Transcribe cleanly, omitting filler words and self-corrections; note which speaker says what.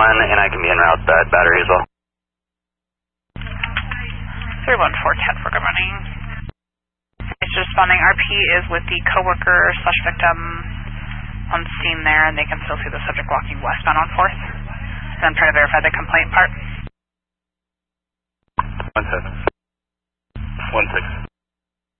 Speaker 1: and I can be en route at Battery as well.
Speaker 2: 31410 for good morning. It's responding. RP is with the coworker / victim on scene there, and they can still see the subject walking westbound on 4th. And I'm trying to verify the complaint part.
Speaker 1: 17. 16.